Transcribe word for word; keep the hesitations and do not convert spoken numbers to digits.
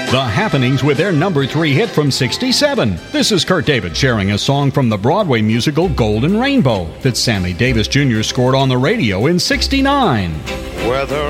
The Happenings with their number three hit from sixty-seven. This is Kurt David sharing a song from the Broadway musical Golden Rainbow that Sammy Davis Junior scored on the radio in sixty-nine. Whether